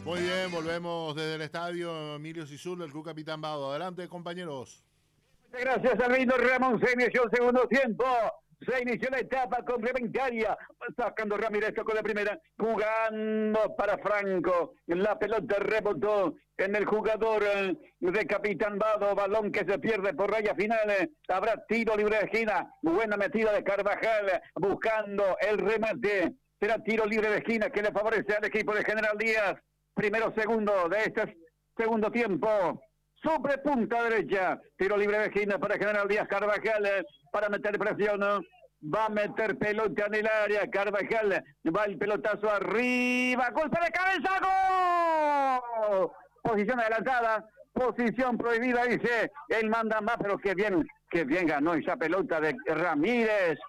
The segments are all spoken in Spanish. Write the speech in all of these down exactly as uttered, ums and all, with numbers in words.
Muy bien, volvemos desde el estadio Emilio Cizul del Club Capitán Bado. Adelante, compañeros. Muchas gracias, Albino Ramón. Se inició el segundo tiempo. Se inició la etapa complementaria. Sacando Ramírez con la primera. Jugando para Franco. La pelota rebotó en el jugador de Capitán Bado. Balón que se pierde por raya final. Habrá tiro libre de esquina. Buena metida de Carvajal. Buscando el remate. Será tiro libre de esquina que le favorece al equipo de General Díaz. Primero segundo de este segundo tiempo. Sobre punta derecha. Tiro libre de esquina para General Díaz. Carvajal para meter presión. Va a meter pelota en el área. Carvajal va el pelotazo arriba. Golpe de cabeza. ¡Gol! Posición adelantada. Posición prohibida, dice. Él manda más, pero qué bien, qué bien ganó esa pelota de Ramírez.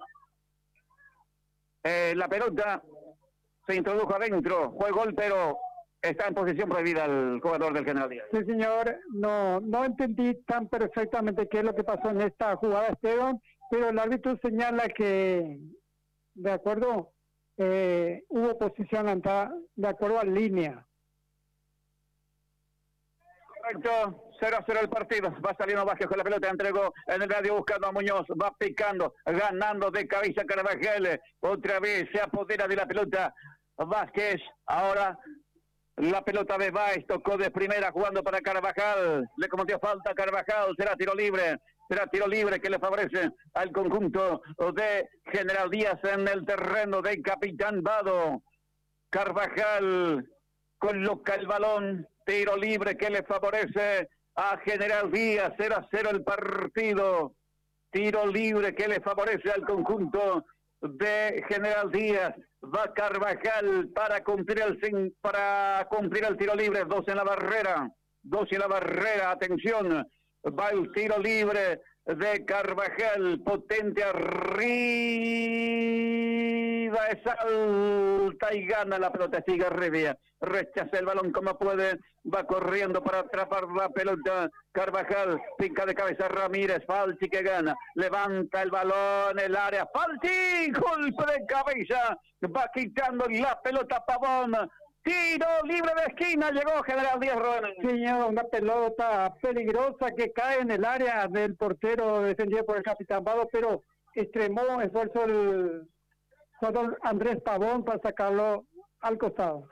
Eh, la pelota se introdujo adentro. Fue gol, pero está en posición prohibida el jugador del General Díaz. Sí, señor. No, no entendí tan perfectamente qué es lo que pasó en esta jugada, Esteban, pero el árbitro señala que, de acuerdo, eh, hubo posición adelantada de acuerdo a línea. Correcto, cero a cero el partido. Va saliendo Vázquez con la pelota, entregó en el radio buscando a Muñoz, va picando, ganando de cabeza Carvajal. Otra vez se apodera de la pelota Vázquez. Ahora la pelota de Baez, tocó de primera jugando para Carvajal. Le cometió falta a Carvajal, será tiro libre. Será tiro libre que le favorece al conjunto de General Díaz en el terreno de Capitán Bado. Carvajal coloca el balón. Tiro libre que le favorece a General Díaz. cero a cero el partido. Tiro libre que le favorece al conjunto de General Díaz. Va Carvajal para cumplir el para cumplir el tiro libre. Dos en la barrera. Dos en la barrera. Atención. Va el tiro libre de Carvajal. Potente arriba. Es alta y gana la pelota. Sigue arriba. Rechaza el balón como puede. Va corriendo para atrapar la pelota. Carvajal. Pica de cabeza Ramírez. Falchi que gana. Levanta el balón. El área. Falchi. Golpe de cabeza. Va quitando la pelota Pavón. Tiro libre de esquina, llegó General Díaz Rodríguez. Señor, una pelota peligrosa que cae en el área del portero defendido por el Capitán Bado, pero extremó esfuerzo el jugador Andrés Pavón para sacarlo al costado.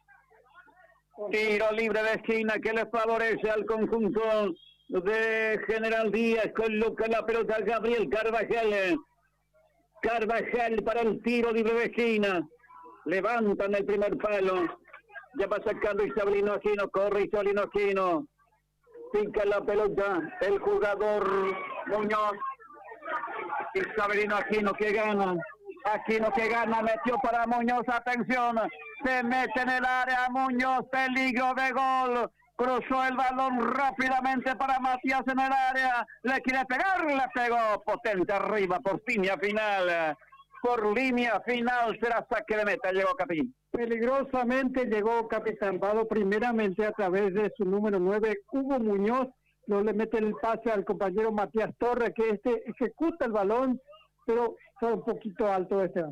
Tiro libre de esquina que le favorece al conjunto de General Díaz. Coloca la pelota Gabriel Carvajal. Carvajal para el tiro libre de esquina. Levantan el primer palo. Ya va sacando Isabelino Aquino. Corre Isabelino Aquino. Pica la pelota el jugador Muñoz. Isabelino Aquino que gana. Aquino que gana. Metió para Muñoz. Atención. Se mete en el área Muñoz. Peligro de gol. Cruzó el balón rápidamente para Matías en el área. Le quiere pegar. Le pegó potente arriba por línea final. Por línea final será saque de meta. Llegó Capín. Peligrosamente llegó Capitán Bado primeramente a través de su número nueve, Hugo Muñoz. No le mete el pase al compañero Matías Torres, que este ejecuta el balón, pero está un poquito alto este.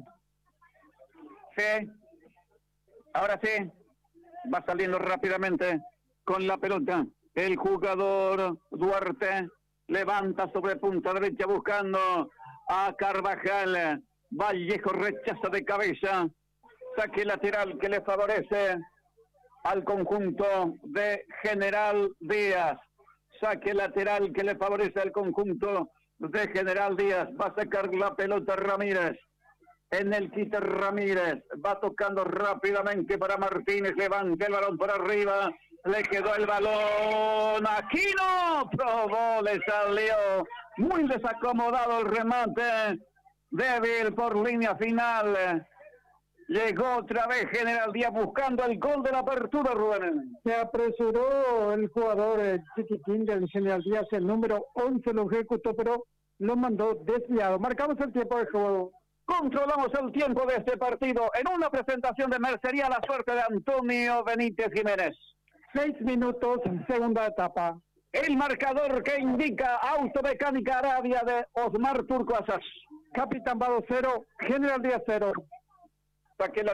Sí. Ahora sí. Va saliendo rápidamente con la pelota. El jugador Duarte levanta sobre punta derecha buscando a Carvajal. Vallejo rechaza de cabeza. Saque lateral que le favorece al conjunto de General Díaz. Saque lateral que le favorece al conjunto de General Díaz. Va a sacar la pelota Ramírez. En el quite Ramírez. Va tocando rápidamente para Martínez. Levanta el balón por arriba. Le quedó el balón. Aquino probó, le salió muy desacomodado el remate. Débil por línea final. Llegó otra vez General Díaz buscando el gol de la apertura, Rubén. Se apresuró el jugador el chiquitín del General Díaz, el número once lo ejecutó, pero lo mandó desviado. Marcamos el tiempo de juego. Controlamos el tiempo de este partido en una presentación de Mercería La Suerte de Antonio Benítez Jiménez. Seis minutos, segunda etapa. El marcador que indica Automecánica Arabia de Osmar Turco Asas. Capitán Bado cero, General Díaz cero. Saque la